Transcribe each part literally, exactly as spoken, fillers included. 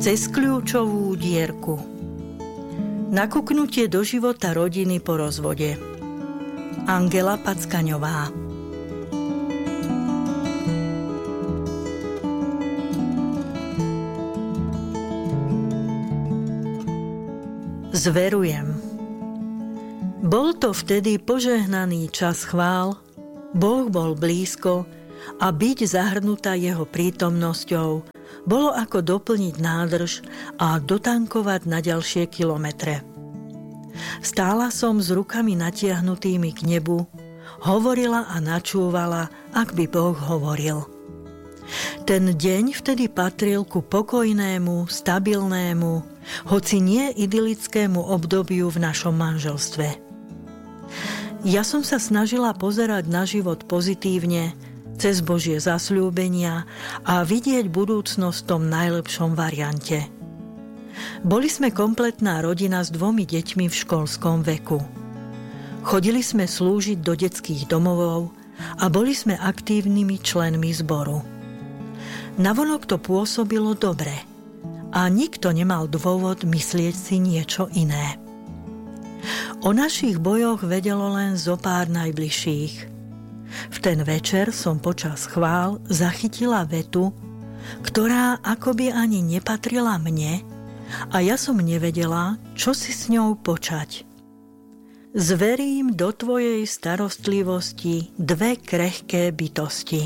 Cez kľúčovú dierku. Nakúknutie do života rodiny po rozvode. Angela Packaňová. Zverujem. Bol to vtedy požehnaný čas chvál, Boh bol blízko a byť zahrnutá jeho prítomnosťou bolo ako doplniť nádrž a dotankovať na ďalšie kilometre. Stála som s rukami natiahnutými k nebu, hovorila a načúvala, ak by Boh hovoril. Ten deň vtedy patril ku pokojnému, stabilnému, hoci nie idylickému obdobiu v našom manželstve. Ja som sa snažila pozerať na život pozitívne, cez Božie zasľúbenia a vidieť budúcnosť v tom najlepšom variante. Boli sme kompletná rodina s dvomi deťmi v školskom veku. Chodili sme slúžiť do detských domovov a boli sme aktívnymi členmi zboru. Navonok to pôsobilo dobre a nikto nemal dôvod myslieť si niečo iné. O našich bojoch vedelo len zo pár najbližších. V ten večer som počas chvál zachytila vetu, ktorá akoby ani nepatrila mne a ja som nevedela, čo si s ňou počať. Zverím do tvojej starostlivosti dve krehké bytosti.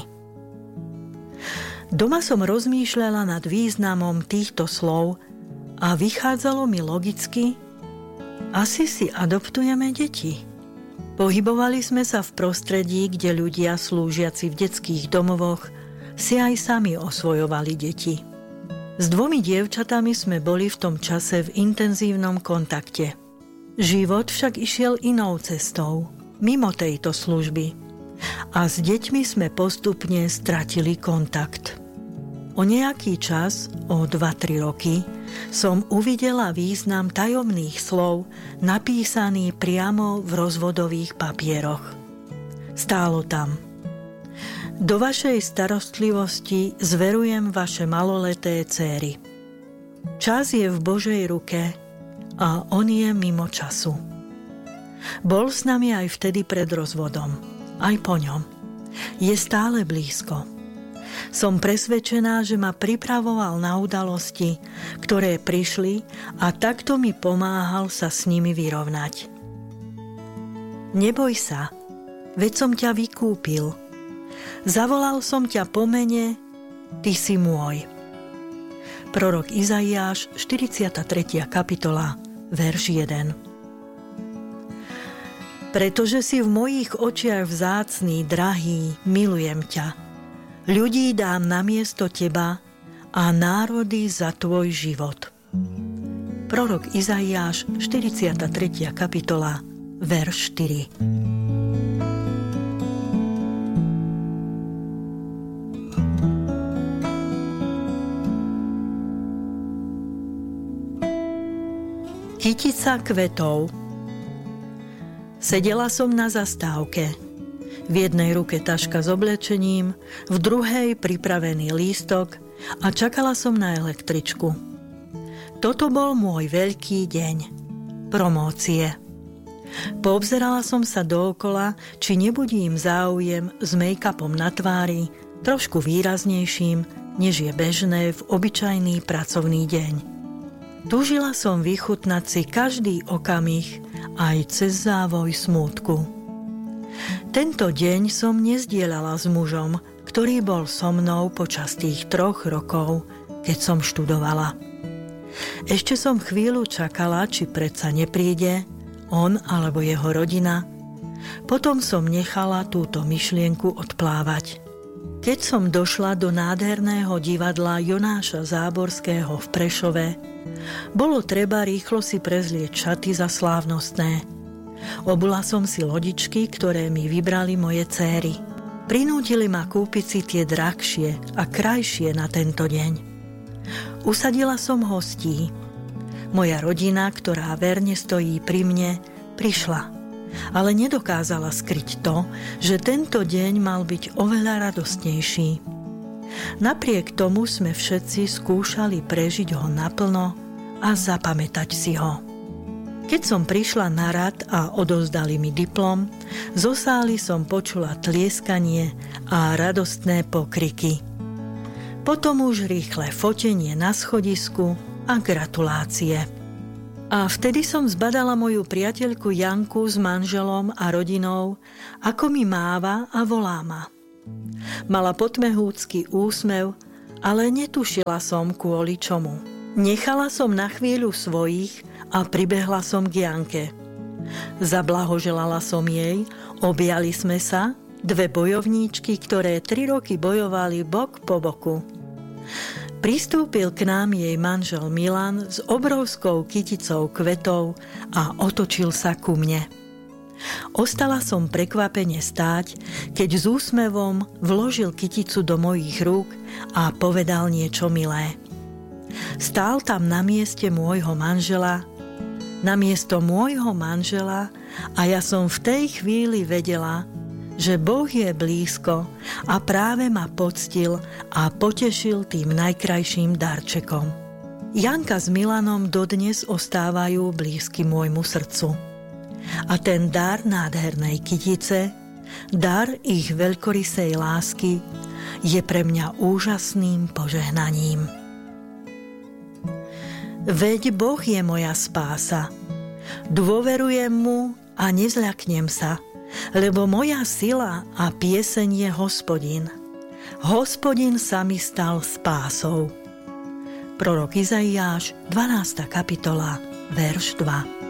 Doma som rozmýšľala nad významom týchto slov a vychádzalo mi logicky, asi si adoptujeme deti. Pohybovali sme sa v prostredí, kde ľudia slúžiaci v detských domovoch si aj sami osvojovali deti. S dvomi dievčatami sme boli v tom čase v intenzívnom kontakte. Život však išiel inou cestou, mimo tejto služby. A s deťmi sme postupne stratili kontakt. O nejaký čas, o dva tri roky, som uvidela význam tajomných slov napísaný priamo v rozvodových papieroch. Stálo tam: do vašej starostlivosti zverujem vaše maloleté céry. Čas je v Božej ruke a on je mimo času. Bol s nami aj vtedy pred rozvodom, aj po ňom. Je stále blízko. Som presvedčená, že ma pripravoval na udalosti, ktoré prišli a takto mi pomáhal sa s nimi vyrovnať. Neboj sa, veď som ťa vykúpil. Zavolal som ťa po mene, ty si môj. Prorok Izaiáš, štyridsiata tretia kapitola, verš jeden. Pretože si v mojich očiach vzácny, drahý, milujem ťa. Ľudí dám namiesto teba a národy za tvoj život. Prorok Izaiáš, štyridsiata tretia kapitola, verš štyri. Kytica kvetov. Sedela som na zastávke. V jednej ruke taška s oblečením, v druhej pripravený lístok a čakala som na električku. Toto bol môj veľký deň. Promócie. Poobzerala som sa dookola, či nebudím záujem s make-upom na tvári, trošku výraznejším, než je bežné v obyčajný pracovný deň. Túžila som vychutnať si každý okamih aj cez závoj smútku. Tento deň som nezdieľala s mužom, ktorý bol so mnou počas tých troch rokov, keď som študovala. Ešte som chvíľu čakala, či predsa nepríde on alebo jeho rodina. Potom som nechala túto myšlienku odplávať. Keď som došla do nádherného divadla Jonáša Záborského v Prešove, bolo treba rýchlo si prezlieť šaty za slávnostné. Obula som si lodičky, ktoré mi vybrali moje céry. Prinútili ma kúpiť si tie drahšie a krajšie na tento deň. Usadila som hostí. Moja rodina, ktorá verne stojí pri mne, prišla, ale nedokázala skryť to, že tento deň mal byť oveľa radostnejší. Napriek tomu sme všetci skúšali prežiť ho naplno a zapamätať si ho. Keď som prišla na rad a odovzdali mi diplom, zo sály som počula tlieskanie a radostné pokriky. Potom už rýchle fotenie na schodisku a gratulácie. A vtedy som zbadala moju priateľku Janku s manželom a rodinou, ako mi máva a volá ma. Mala potmehúcky úsmev, ale netušila som kvôli čomu. Nechala som na chvíľu svojich a pribehla som k Janke. Zablahoželala som jej, objali sme sa, dve bojovníčky, ktoré tri roky bojovali bok po boku. Pristúpil k nám jej manžel Milan s obrovskou kyticou kvetov a otočil sa ku mne. Ostala som prekvapene stáť, keď s úsmevom vložil kyticu do mojich rúk a povedal niečo milé. Stál tam na mieste môjho manžela, na miesto môjho manžela a ja som v tej chvíli vedela, že Boh je blízko a práve ma poctil a potešil tým najkrajším darčekom. Janka s Milanom dodnes ostávajú blízky môjmu srdcu. A ten dar nádhernej kytice, dar ich veľkorysej lásky, je pre mňa úžasným požehnaním. Veď Boh je moja spása. Dôverujem mu a nezľaknem sa, lebo moja sila a pieseň je Hospodin. Hospodin sa mi stal spásou. Prorok Izaiáš, dvanásta kapitola, verš dva.